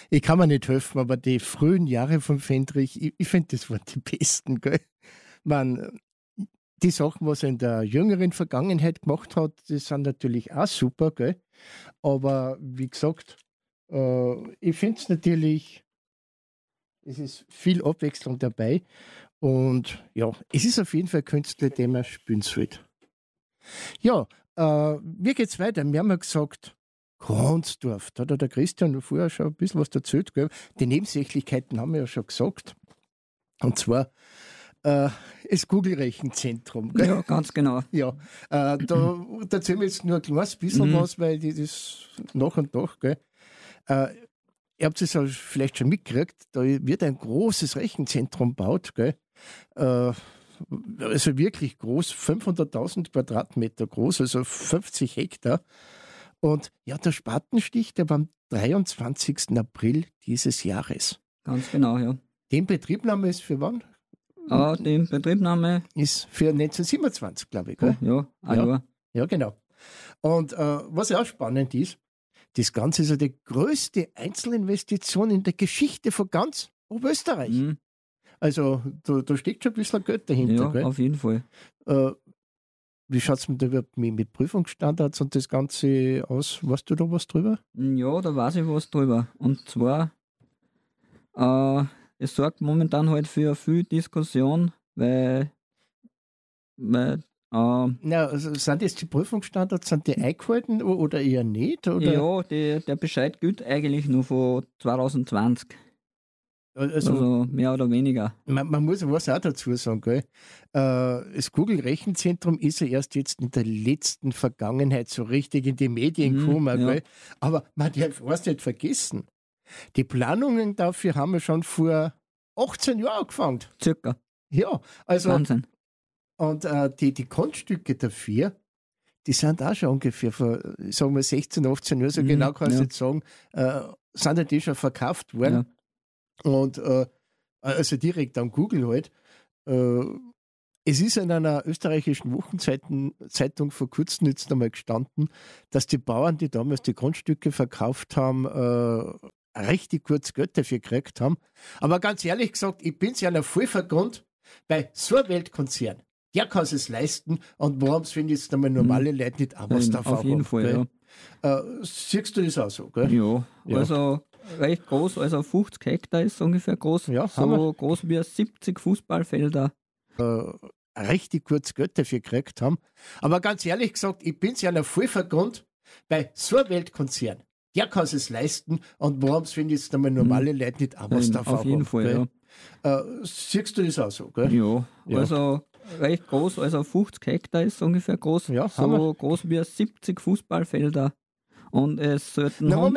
Ich kann mir nicht helfen, aber die frühen Jahre von Fendrich, ich finde, das waren die besten, gell? Man, die Sachen, was er in der jüngeren Vergangenheit gemacht hat, die sind natürlich auch super, gell? Aber wie gesagt, ich finde es natürlich, es ist viel Abwechslung dabei und ja, es ist auf jeden Fall ein Künstler, den man spielen sollte. Ja, wie geht's weiter? Wir haben ja gesagt, Kronsdorf, da hat der Christian vorher schon ein bisschen was erzählt, gell? Die Nebensächlichkeiten haben wir ja schon gesagt. Und zwar das Google-Rechenzentrum. Gell? Ja, ganz genau. Ja, da erzählen wir jetzt nur ein kleines bisschen was, weil das nach und nach, gell? Ihr habt es ja vielleicht schon mitgekriegt, da wird ein großes Rechenzentrum gebaut, gell? Also wirklich groß, 500.000 Quadratmeter groß, also 50 Hektar. Und ja, der Spatenstich, der war am 23. April dieses Jahres. Ganz genau, ja. Die Inbetriebnahme ist für wann? Die Inbetriebnahme Ist für 1927, glaube ich. Gell? ja, ein Ja. Jahr. Ja, genau. Und was auch spannend ist, das Ganze ist ja die größte Einzelinvestition in der Geschichte von ganz Oberösterreich. Mhm. Also da steckt schon ein bisschen Geld dahinter. Ja, Gell? auf jeden Fall. Wie schaut es da überhaupt mit Prüfungsstandards und das Ganze aus? Weißt du da was drüber? Ja, da weiß ich was drüber. Und zwar, es sorgt momentan halt für viel Diskussion, weil Na, also sind jetzt die Prüfungsstandards, sind die eingehalten oder eher nicht? Oder? ja, der Bescheid gilt eigentlich nur von 2020. Also mehr oder weniger. Man muss was auch dazu sagen, gell? Das Google-Rechenzentrum ist ja erst jetzt in der letzten Vergangenheit so richtig in die Medien gekommen, ja. gell? Aber man darf was nicht vergessen. Die Planungen dafür haben wir schon vor 18 Jahren angefangen. Circa. Ja, also Wahnsinn. und die Grundstücke dafür, die sind auch schon ungefähr vor, sagen wir 16, 18 Jahren, so genau kann ich ja. nicht sagen, sind ja die schon verkauft worden. Ja. Und also direkt an Google halt. Es ist in einer österreichischen Wochenzeitung vor kurzem jetzt einmal gestanden, dass die Bauern, die damals die Grundstücke verkauft haben, richtig kurz Geld dafür gekriegt haben. Aber ganz ehrlich gesagt, ich bin ja einer Vollvergrund bei so einem Weltkonzern. Der kann es leisten und warum finden jetzt einmal normale Leute nicht auch was davon? Auf jeden Fall, ja. Siehst du das auch so, gell? Ja, Ja. also recht groß, also 50 Hektar ist ungefähr groß. Ja, so groß wie 70 Fußballfelder. Richtig kurz Geld dafür gekriegt haben. Aber ganz ehrlich gesagt, ich bin ja einer Vollvergrund bei so einem Weltkonzern. Der kann es leisten und warum finden jetzt einmal normale Leute nicht auch was davon? Auf jeden Fall, ja. Siehst du das auch so, gell? Ja, Ja. also recht groß, also 50 Hektar ist ungefähr groß. Ja, so groß wie 70 Fußballfelder. Und es sollten Na, Moment,